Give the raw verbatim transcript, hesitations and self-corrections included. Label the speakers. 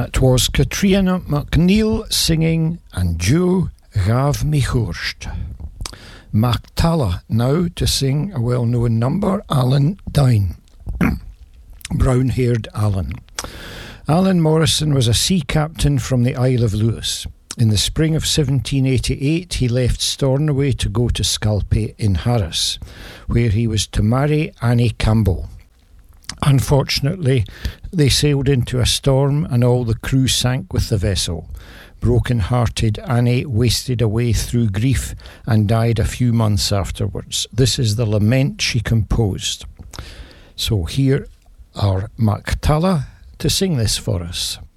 Speaker 1: That was Katrina MacNeil singing And Joe Gav Me Hoorst. Mac Talla now to sing a well-known number, Alan Dine. Brown-haired Alan. Alan Morrison was a sea captain from the Isle of Lewis. In the spring of seventeen eighty-eight, he left Stornoway to go to Scalpay in Harris, where he was to marry Annie Campbell. Unfortunately, they sailed into a storm and all the crew sank with the vessel. Broken-hearted Annie wasted away through grief and died a few months afterwards. This is the lament she composed. So here are Mac Talla to sing this for us.